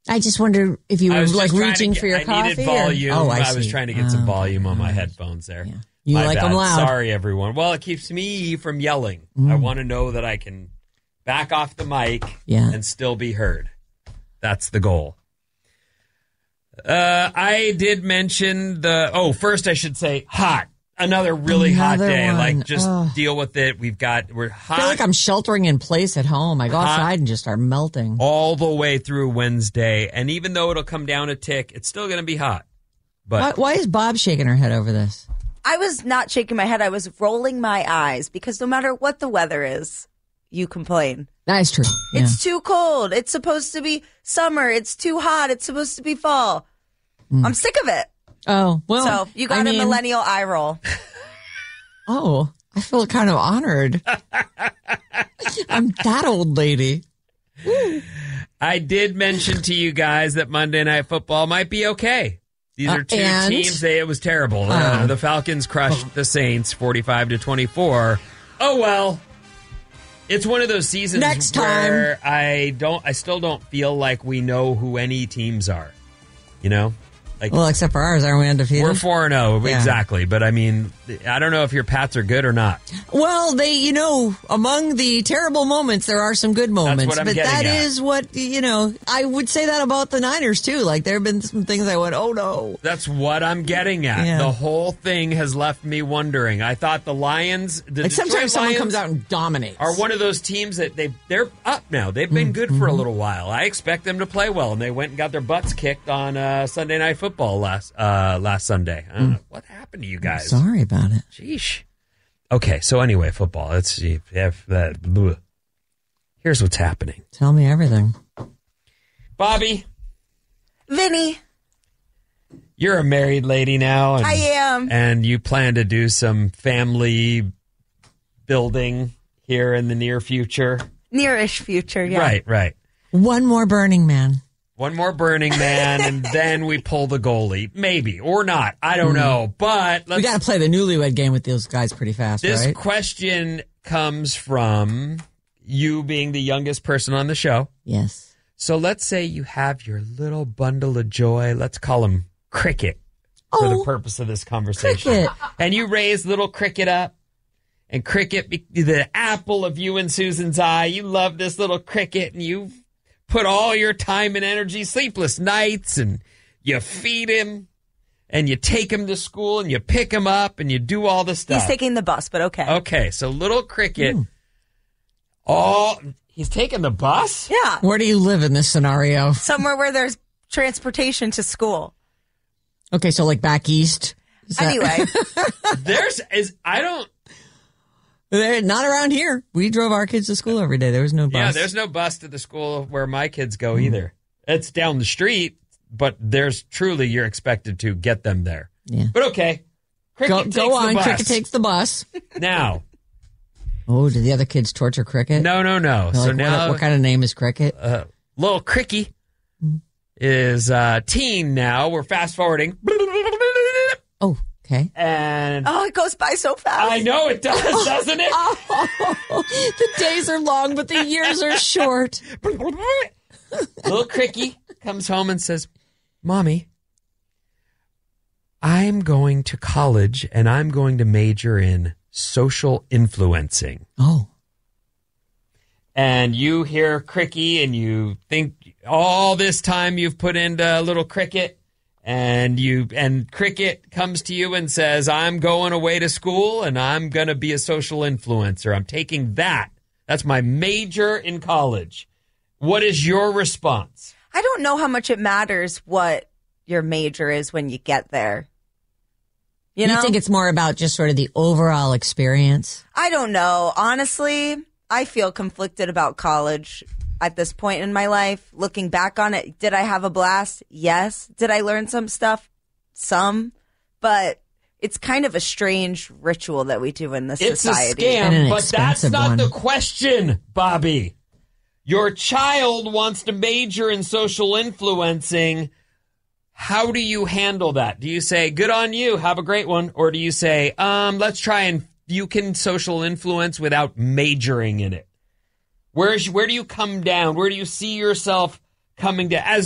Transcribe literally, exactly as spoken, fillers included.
I just wondered if you were like reaching get, for your I coffee. I needed volume. Or? Oh, I, I was trying to get oh, some volume on my headphones there. Yeah. You my like bad. them loud. Sorry, everyone. Well, it keeps me from yelling. Mm. I want to know that I can back off the mic yeah. and still be heard. That's the goal. Uh, I did mention the, oh, first I should say hot. Another really Another hot day. One. Like, just oh. deal with it. We've got, we're hot. I feel like I'm sheltering in place at home. I go hot outside and just start melting. All the way through Wednesday. And even though it'll come down a tick, it's still going to be hot. But why, why is Bob shaking her head over this? I was not shaking my head. I was rolling my eyes because no matter what the weather is, you complain. That's true. Yeah. It's too cold. It's supposed to be summer. It's too hot. It's supposed to be fall. Mm. I'm sick of it. Oh, well. So you got I a mean, millennial eye roll. Oh, I feel kind of honored. I'm that old lady. I did mention to you guys that Monday Night Football might be okay. These are two uh, and? teams. They, it was terrible. Uh, uh, the Falcons crushed oh. the Saints forty-five to twenty-four. Oh, well. It's one of those seasons Next where time. I don't. I still don't feel like we know who any teams are. You know? Like, well, except for ours, aren't we undefeated? We're four and oh, yeah. exactly. But, I mean, I don't know if your Pats are good or not. Well, they, you know, among the terrible moments, there are some good moments. That's what I'm but getting that at. is what, you know, I would say that about the Niners, too. Like, there have been some things I went, oh, no. That's what I'm getting at. Yeah. The whole thing has left me wondering. I thought the Lions... The like, Detroit sometimes someone Lions comes out and dominates. Are one of those teams that they they're up now. They've been good mm-hmm. for a little while. I expect them to play well, and they went and got their butts kicked on uh, Sunday Night Football last uh, last Sunday. I don't know. What happened to you guys? I'm sorry about it. Sheesh. Okay, so anyway, football. Let's see. If that, bleh. Here's what's happening. Tell me everything. Bobby. Vinny. You're a married lady now. And, I am. And you plan to do some family building here in the near future? Nearish future, yeah. Right, right. One more Burning Man. One more Burning Man, and then we pull the goalie. Maybe, or not. I don't mm. know. But let's, we got to play the newlywed game with those guys pretty fast, this right? question comes from you being the youngest person on the show. Yes. So let's say you have your little bundle of joy. Let's call him Cricket oh, for the purpose of this conversation. Cricket. And you raise little Cricket up. And Cricket, the apple of you and Susan's eye. You love this little Cricket, and you put all your time and energy, sleepless nights, and you feed him, and you take him to school, and you pick him up, and you do all the stuff. He's taking the bus, but okay. Okay, so little Cricket, mm. all he's taking the bus? Yeah. Where do you live in this scenario? Somewhere where there's transportation to school. Okay, so like back east. Is anyway, that- there's is I don't. They're not around here. We drove our kids to school every day. There was no bus. Yeah, there's no bus to the school where my kids go mm. either. It's down the street, but there's truly you're expected to get them there. Yeah. But okay. Cricket go takes go on. The bus. Cricket takes the bus. Now. Oh, did the other kids torture Cricket? No, no, no. They're so like, now. What, what kind of name is Cricket? Uh, little Cricky mm. is uh, teen now. We're fast forwarding. Oh. Okay. And oh, it goes by so fast. I know it does, doesn't it? Oh, the days are long, but the years are short. Little Cricky comes home and says, Mommy, I'm going to college and I'm going to major in social influencing. Oh. And you hear Cricky and you think all this time you've put into little Cricket. And you and Cricket comes to you and says, I'm going away to school and I'm going to be a social influencer. I'm taking that. That's my major in college. What is your response? I don't know how much it matters what your major is when you get there. You know? You think it's more about just sort of the overall experience? I don't know. Honestly, I feel conflicted about college. At this point in my life, looking back on it, did I have a blast? Yes. Did I learn some stuff? Some. But it's kind of a strange ritual that we do in this it's society. It's a scam, but that's not one. the question, Bobby. Your child wants to major in social influencing. How do you handle that? Do you say, good on you, have a great one? Or do you say, um, let's try and you can social influence without majoring in it? Where is where do you come down? Where do you see yourself coming to as